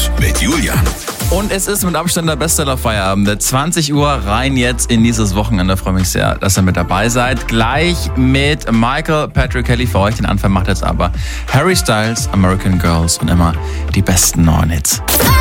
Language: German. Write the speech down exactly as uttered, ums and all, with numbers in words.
Flash mit Julian. Und es ist mit Abstand der Bestseller-Feierabend. zwanzig Uhr rein jetzt in dieses Wochenende. Ich freue mich sehr, dass ihr mit dabei seid. Gleich mit Michael Patrick Kelly für euch. Den Anfang macht jetzt aber Harry Styles, American Girls und immer die besten neuen Hits.